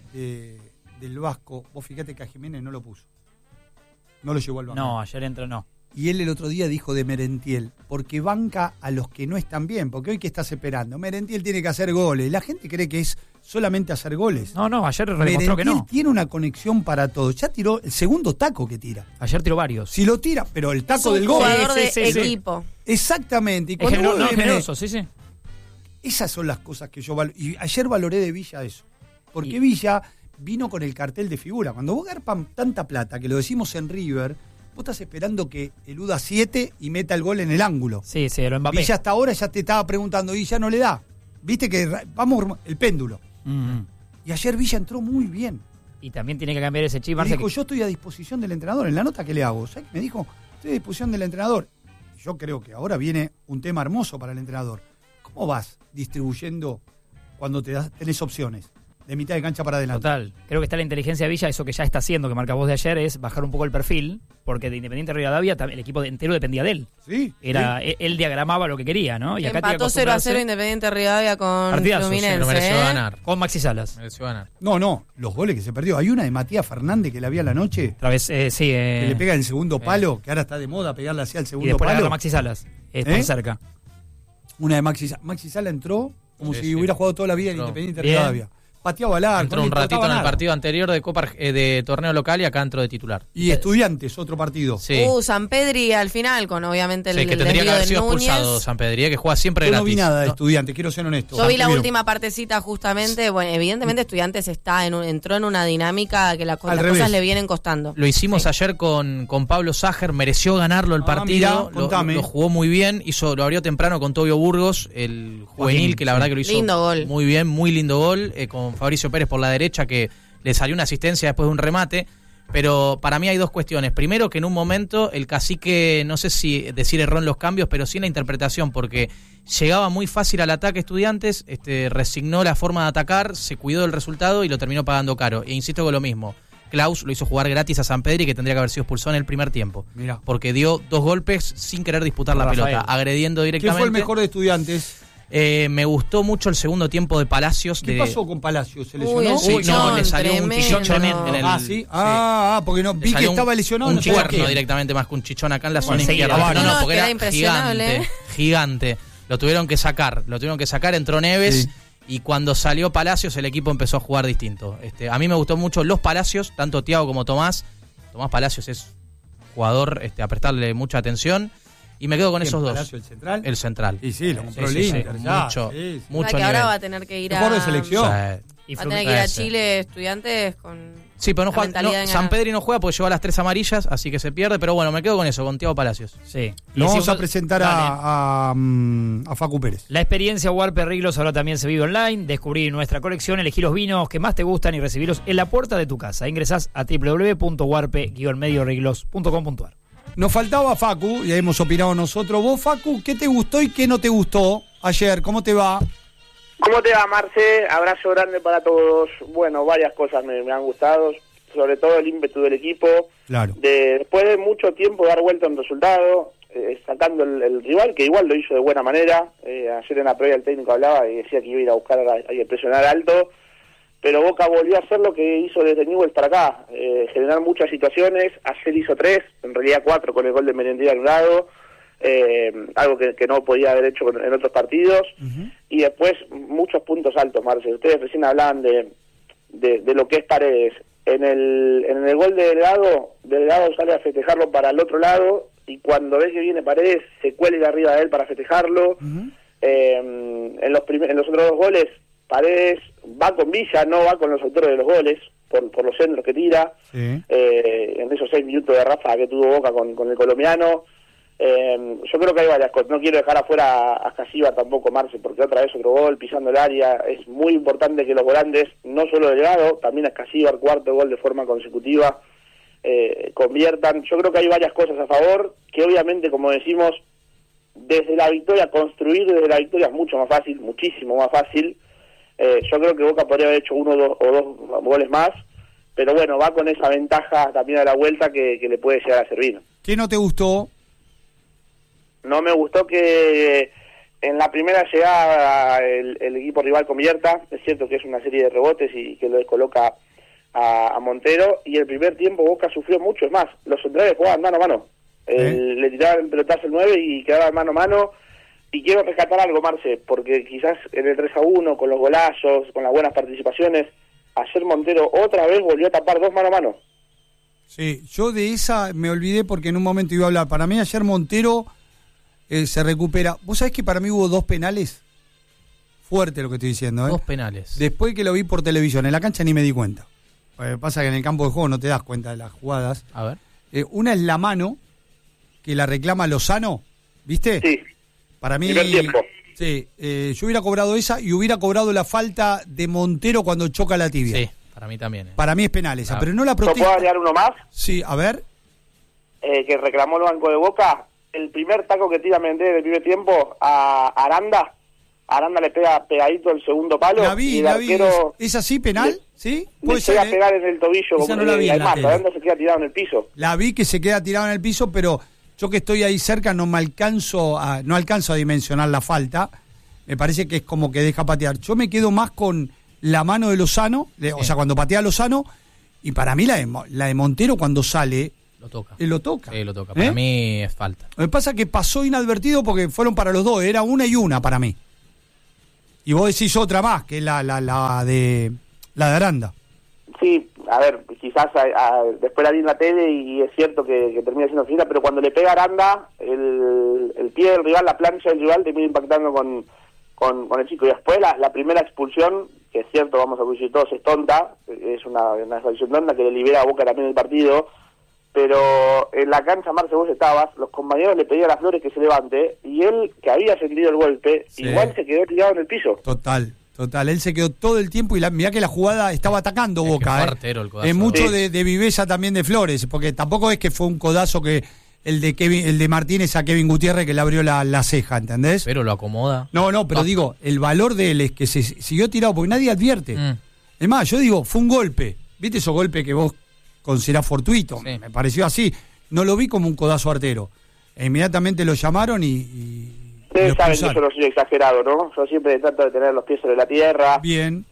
del Vasco, vos fíjate que a Jiménez no lo puso. No lo llevó al banco. No, ayer entró, no. Y él el otro día dijo de Merentiel, porque banca a los que no están bien, porque hoy que estás esperando, Merentiel tiene que hacer goles, la gente cree que es solamente hacer goles. No, ayer demostró que no. Merentiel tiene una conexión para todos, ya tiró el segundo taco que tira. Ayer tiró varios. Si lo tira, pero el taco del gol. Jugador de equipo. Exactamente. Y es generoso, sí. Esas son las cosas que yo valoro. Y ayer valoré de Villa eso, porque Villa vino con el cartel de figura. Cuando vos garpan tanta plata, que lo decimos en River, vos estás esperando que eluda 7 y meta el gol en el ángulo. Sí, lo Mbappé. Villa hasta ahora ya te estaba preguntando y ya no le da. Viste que vamos el péndulo. Y ayer Villa entró muy bien. Y también tiene que cambiar ese chip. Me dijo, yo estoy a disposición del entrenador. En la nota que le hago, ¿sabes qué me dijo? Estoy a disposición del entrenador. Y yo creo que ahora viene un tema hermoso para el entrenador. ¿Cómo vas distribuyendo cuando tenés opciones? de mitad de cancha para adelante. Total. Creo que está la inteligencia de Villa, eso que ya está haciendo, que marca vos de ayer, es bajar un poco el perfil, porque de Independiente Rivadavia el equipo entero dependía de él. Sí. Él diagramaba lo que quería, ¿no? Y acá empató 0-0 Independiente Rivadavia con Partidazos, Fluminense. Pero mereció ganar. Con Maxi Salas. Mereció ganar. No, los goles que se perdió. Hay una de Matías Fernández que la vi a la noche, Otra vez, sí. que le pega en el segundo palo, que ahora está de moda pegarle hacia el Y segundo después la palo. agarra Maxi Salas. Por cerca. Una de Maxi Sala entró como si hubiera jugado toda la vida en Entró. Independiente Bien. Rivadavia. Pateaba al arco. Entró no un le ratito tocaba en el nada. partido anterior de Copa de torneo local y acá entró de titular. Y Estudiantes, otro partido. Sí. San Pedri al final, con obviamente el Sí, que tendría que desvío haber de sido Núñez. expulsado San Pedri, que juega siempre Yo gratis. no vi nada de No, Estudiantes, quiero ser honesto. Yo vi la ¿Qué vieron? última partecita justamente, bueno, evidentemente Estudiantes entró en una dinámica que las revés. cosas le vienen costando. Lo hicimos ayer con Pablo Sájer, mereció ganarlo el partido, mirá, contame. lo jugó muy bien, lo abrió temprano con Tobio Burgos, el juvenil, Joaquín, que la verdad que lo hizo Lindo gol. muy bien, muy lindo gol, con Fabricio Pérez por la derecha, que le salió una asistencia después de un remate. Pero para mí hay dos cuestiones. Primero, que en un momento el Cacique, no sé si decir erró en los cambios, pero sí en la interpretación, porque llegaba muy fácil al ataque Estudiantes, resignó la forma de atacar, se cuidó del resultado y lo terminó pagando caro. E insisto con lo mismo, Klaus lo hizo jugar gratis a San Pedri, que tendría que haber sido expulsado en el primer tiempo. Mirá. Porque dio 2 golpes sin querer disputar la Rafael. pelota, agrediendo ¿Quién directamente. fue el mejor de Estudiantes? Me gustó mucho el segundo tiempo de Palacios. ¿Qué pasó con Palacios? ¿Se Uy, lesionó? el Sí, no, le salió un tremendo. chichón tremendo en el... Sí. Porque no Le vi que salió estaba lesionado. un no sabía cuerno qué. directamente, más que un chichón acá en la Bueno, zona enseguida. izquierda. No, Porque queda era impresionable. gigante. Lo tuvieron que sacar, entró Neves. Sí. Y cuando salió Palacios el equipo empezó a jugar distinto. A mí me gustó mucho los Palacios, tanto Thiago como Tomás. Tomás Palacios es jugador a prestarle mucha atención. Y me quedo con ¿Quién, esos dos. Palacio, el central? El central. Y sí, lo compró Sí, el sí, Inter. sí. ya, Mucho, sí, sí. mucho que nivel. ahora va a tener que ir a... Mejor de selección. Y Va a tener que ir a Ese. Chile Estudiantes con... Sí, pero no la juega, mentalidad de San ganar. Pedri no juega porque lleva las 3 amarillas, así que se pierde. Pero bueno, me quedo con eso, con Thiago Palacios. Sí. Lo Y vamos si- a presentar Dale. a Facu Pérez. La experiencia Warper Riglos ahora también se vive online. Descubrí nuestra colección, elegí los vinos que más te gustan y recibirlos en la puerta de tu casa. Ingresás a www.warpe-medioriglos.com.ar. Nos faltaba Facu, y ahí hemos opinado nosotros. Vos, Facu, ¿qué te gustó y qué no te gustó ayer? ¿Cómo te va? ¿Cómo te va, Marce? Abrazo grande para todos. Bueno, varias cosas me han gustado, sobre todo el ímpetu del equipo. Claro. Después de mucho tiempo dar vuelta a un resultado, sacando el rival, que igual lo hizo de buena manera. Ayer en la previa el técnico hablaba y decía que iba a ir a buscar a presionar alto. Pero Boca volvió a hacer lo que hizo desde Newell's para acá, generar muchas situaciones. Ayer hizo 3, en realidad 4 con el gol de Merendía anulado. Algo que no podía haber hecho en otros partidos. Y después muchos puntos altos, Marce. Ustedes recién hablaban de lo que es Paredes. En el gol de Delgado sale a festejarlo para el otro lado, y cuando ve que viene Paredes se cuelga arriba de él para festejarlo. En los otros 2 goles Paredes va con Villa, no va con los autores de los goles por los centros que tira. Sí. En esos 6 minutos de ráfaga que tuvo Boca con el colombiano. Yo creo que hay varias cosas. No quiero dejar afuera a Casíbar tampoco, Marce, porque otra vez otro gol pisando el área. Es muy importante que los volantes, no solo Delgado, también a Casíbar, 4º gol de forma consecutiva, conviertan. Yo creo que hay varias cosas a favor, que obviamente, como decimos, desde la victoria, construir desde la victoria es mucho más fácil, muchísimo más fácil. Yo creo que Boca podría haber hecho 1 o 2 goles más, pero bueno, va con esa ventaja también a la vuelta que le puede llegar a servir. ¿Qué no te gustó? No me gustó que en la primera llegada el equipo rival convierta. Es cierto que es una serie de rebotes y que lo descoloca a Montero. Y el primer tiempo Boca sufrió mucho. Es más, los centrales jugaban mano a mano. Le tiraban el pelotazo el 9 y quedaban mano a mano. Y quiero rescatar algo, Marce, porque quizás en el 3-1, con los golazos, con las buenas participaciones, ayer Montero otra vez volvió a tapar 2 mano a mano. Sí, yo de esa me olvidé porque en un momento iba a hablar. Para mí ayer Montero se recupera. ¿Vos sabés que para mí hubo 2 penales? Fuerte lo que estoy diciendo, 2 penales. Después que lo vi por televisión, en la cancha ni me di cuenta. Pasa que en el campo de juego no te das cuenta de las jugadas. A ver. Una es la mano, que la reclama Lozano, ¿viste? Sí. Para mí, Primer tiempo. sí, yo hubiera cobrado esa y hubiera cobrado la falta de Montero cuando choca la tibia. Sí, para mí también. Para mí es penal esa, Ah. pero no la ¿Yo puedo protesta. agregar uno más? Sí, a ver. Que reclamó el banco de Boca. El primer taco que tira Mendes del primer tiempo a Aranda, Aranda le pega pegadito el segundo palo. La vi, y el arquero ¿Es así penal? ¿Sí? Le llega a pegar en el tobillo. Esa no la vi en la tele. Aranda se queda tirado en el piso. La vi que se queda tirado en el piso, pero yo que estoy ahí cerca no alcanzo a dimensionar la falta. Me parece que es como que deja patear. Yo me quedo más con la mano de Lozano, o sea, cuando patea a Lozano, y para mí la de Montero cuando sale... Lo toca. Lo toca. Sí, lo toca. Para mí es falta. Lo que pasa es que pasó inadvertido porque fueron para los dos, era una y una para mí. Y vos decís otra más, que es la de Aranda. Sí, a ver, quizás después la vi en la tele y es cierto que termina siendo finita, pero cuando le pega a Aranda, el pie del rival, la plancha del rival termina impactando con el chico. Y después la primera expulsión, que es cierto, vamos a coincidir todos, es tonta, es una expulsión tonta que le libera a Boca también el partido, pero en la cancha, Marce, vos estabas, los compañeros le pedían a Flores que se levante, y él, que había sentido el golpe, igual se quedó tirado en el piso. Total, él se quedó todo el tiempo, y mirá que la jugada estaba atacando Boca, es mucho de viveza también de Flores, porque tampoco es que fue un codazo que el de Martínez a Kevin Gutiérrez que le abrió la ceja, ¿entendés? Pero lo acomoda. No, pero digo, el valor de él es que se siguió tirado, porque nadie advierte. Es más, yo digo, fue un golpe, ¿viste esos golpes que vos considerás fortuito? Sí. Me pareció así, no lo vi como un codazo artero. Inmediatamente lo llamaron y ustedes saben que yo no soy exagerado, ¿no? Yo siempre trato de tener los pies sobre la tierra. Bien.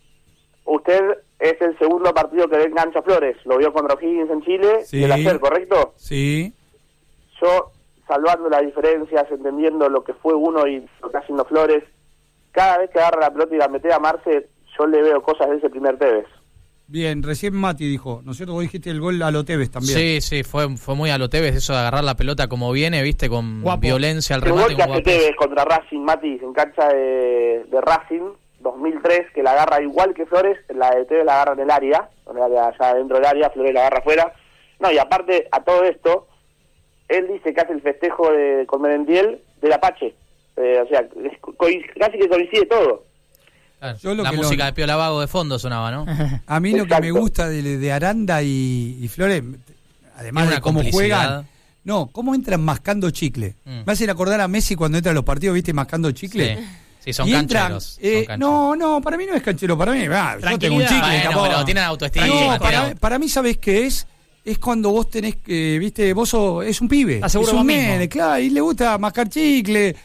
Usted es el segundo partido que ve engancha Flores, lo vio contra O'Higgins en Chile, Sí. y el ayer, ¿correcto? Sí. Yo, salvando las diferencias, entendiendo lo que fue uno y lo que está haciendo Flores, cada vez que agarra la pelota y la mete a Marce, yo le veo cosas de ese primer Tevez. Bien, recién Mati dijo, ¿no es cierto? Vos dijiste el gol a lo Tevez también. Sí, fue muy a lo Tevez eso de agarrar la pelota como viene, viste, con Guapo. violencia al El remate. gol que hace Tevez contra Racing, Mati, en cancha de Racing, 2003, que la agarra igual que Flores, la de Tevez la agarra en el área, allá dentro del área, Flores la agarra afuera. No, y aparte, a todo esto, él dice que hace el festejo con Merentiel del Apache. O sea, casi que coincide todo. Claro, la música de Piola Vago de fondo sonaba, ¿no? A mí lo que me gusta de Aranda y Flores, además de cómo juegan, cómo entran mascando chicle. Me hacen acordar a Messi cuando entra a los partidos, ¿viste? Mascando chicle. Sí, son cancheros. No, para mí no es canchero, para mí. Yo tengo un chicle. Pero tienen autoestima. Para mí, ¿sabés qué es? Es cuando vos tenés que, viste, es un pibe. Es un nene, claro, y le gusta mascar chicle,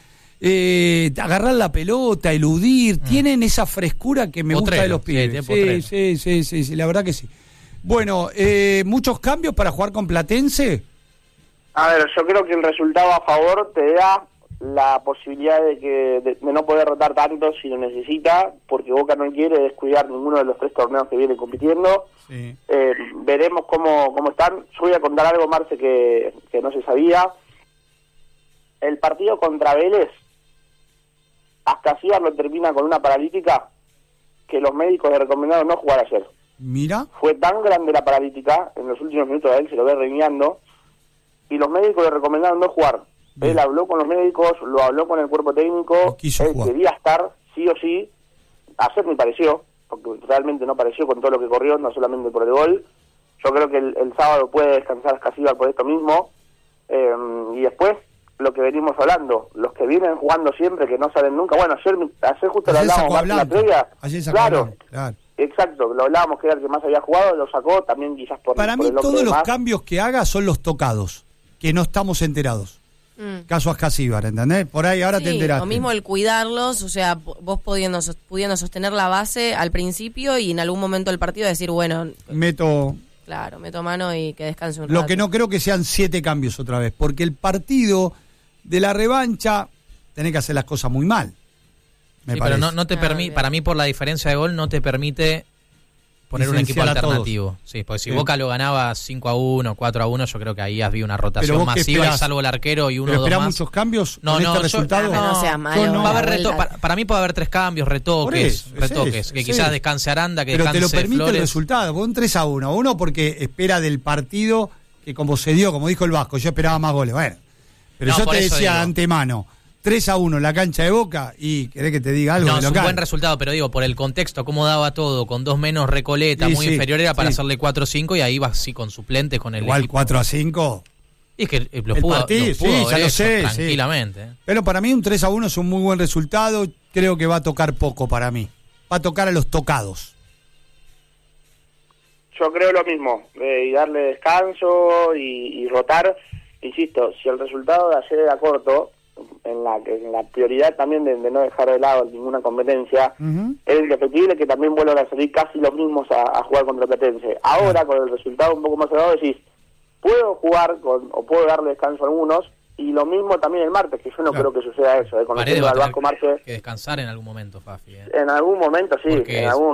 agarrar la pelota, eludir. Tienen esa frescura que me gusta de los pibes. Sí, la verdad que sí. Bueno, ¿muchos cambios para jugar con Platense? A ver, yo creo que el resultado a favor te da la posibilidad de no poder rotar tanto si lo necesita, porque Boca no quiere descuidar ninguno de los 3 torneos que viene compitiendo. Sí. Veremos cómo están. Yo voy a contar algo, Marce, que no se sabía. El partido contra Vélez, Ascasíbar lo termina con una paralítica que los médicos le recomendaron no jugar ayer. Mira. Fue tan grande la paralítica, en los últimos minutos de él se lo ve reñando, y los médicos le recomendaron no jugar. Bien. Él habló con los médicos, lo habló con el cuerpo técnico, él quería estar, sí o sí. Ayer me pareció, porque realmente no pareció con todo lo que corrió, no solamente por el gol. Yo creo que el sábado puede descansar Ascasíbar por esto mismo. Y después, lo que venimos hablando, los que vienen jugando siempre, que no salen nunca. Bueno, ayer justo lo hablábamos en la previa. Claro, exacto, lo hablábamos que era el que más había jugado, lo sacó también quizás por... Para mí todos los cambios que haga son los tocados, que no estamos enterados. Caso Ascasíbar, ¿entendés? Por ahí ahora te enteraste. O mismo el cuidarlos, o sea, vos pudiendo sostener la base al principio y en algún momento del partido decir, bueno... Meto mano y que descanse un rato. Lo que no creo que sean 7 cambios otra vez, porque el partido de la revancha tenés que hacer las cosas muy mal. Pero no te permite, para mí por la diferencia de gol no te permite poner un equipo alternativo. Sí, porque si Boca lo ganaba 5-1, 4-1, yo creo que ahí había una rotación masiva y salvo el arquero y uno o dos más. ¿Muchos cambios con este resultado? No sea malo. Va a haber para mí puede haber 3 cambios, retoques, que quizás descanse Aranda, que descanse Flores. Pero te lo permite el resultado, con un 3-1. Uno porque espera del partido que como se dio, como dijo el Vasco, yo esperaba más goles. Bueno, pero yo te decía de antemano, 3-1 en la cancha de Boca y querés que te diga algo de local. No, es un buen resultado, pero digo, por el contexto, cómo daba todo, con 2 menos Recoleta, muy inferior, era para hacerle 4-5 y ahí va así con suplentes, con el igual equipo. 4-5. Y es que lo el pudo, partido, lo pudo sí, haber ya lo hecho sé, tranquilamente. sí. Pero para mí un 3-1 es un muy buen resultado. Creo que va a tocar poco para mí. Va a tocar a los tocados. Yo creo lo mismo, y darle descanso y rotar. Insisto, si el resultado de ayer era corto, en la prioridad también de no dejar de lado ninguna competencia, es indefectible que también vuelvan a salir casi los mismos a jugar contra Platense. Ahora, con el resultado un poco más elevado, decís, puedo jugar o puedo darle descanso a algunos, y lo mismo también el martes, que yo no creo que suceda eso, conociendo al Vasco Marque. Que descansar en algún momento, Fafi. En algún momento, sí, Porque en algún